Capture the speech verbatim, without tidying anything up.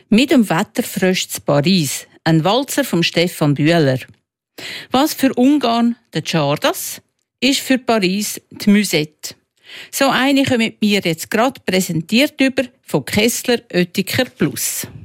Mit dem Wetterfrosch zu Paris, ein Walzer von Stefan Bühler. Was für Ungarn der Czardas ist für Paris die Musette. So eine kommen wir jetzt gerade präsentiert über von Kessler Oettiker Plus.